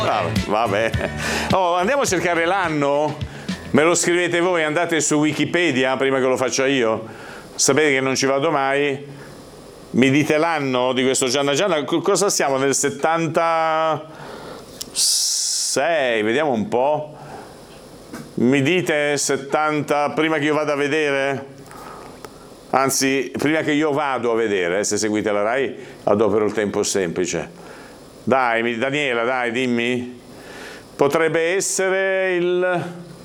Vabbè. Oh, andiamo a cercare l'anno. Me lo scrivete voi, andate su Wikipedia prima che lo faccia io. Sapete che non ci vado mai. Mi dite l'anno di questo Gianna Gianna. Cosa siamo? Nel 76, vediamo un po'. Mi dite 70, prima che io vada a vedere? Anzi, prima che io vado a vedere, se seguite la Rai, adopero il tempo semplice. Dai, Daniela, dai, dimmi. Potrebbe essere il...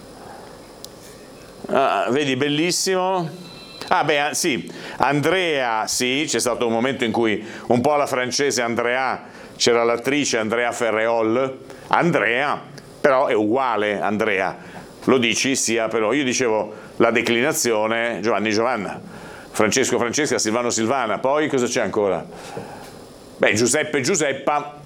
vedi, bellissimo. Sì, Andrea, sì, c'è stato un momento in cui un po' alla francese Andrea, c'era l'attrice Andrea Ferreol, Andrea, però è uguale Andrea, lo dici sia però, io dicevo la declinazione Giovanni Giovanna, Francesco Francesca, Silvano Silvana, poi cosa c'è ancora? Giuseppe Giuseppa,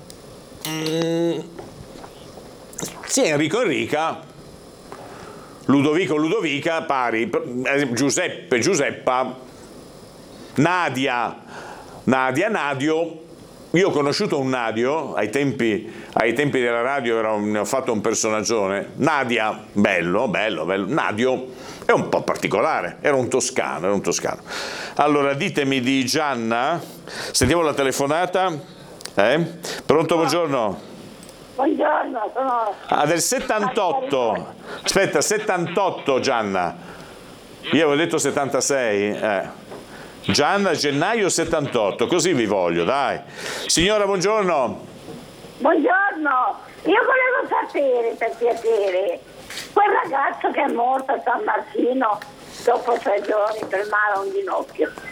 sì, Enrico Enrica, Ludovico Ludovica, pari, Giuseppe Giuseppa, Nadia Nadio. Io ho conosciuto un Nadio ai tempi della radio, ne ho fatto un personaggione. Nadia, bello. Nadio è un po' particolare, era un toscano. Allora ditemi di Gianna, sentiamo la telefonata. Pronto, buongiorno. Buongiorno, sono... del 78. Aspetta, 78 Gianna. Io avevo detto 76. Gianna, gennaio 78, così vi voglio, dai. Signora, buongiorno. Buongiorno, io volevo sapere, per piacere, quel ragazzo che è morto a San Martino dopo 3 giorni per male a un ginocchio,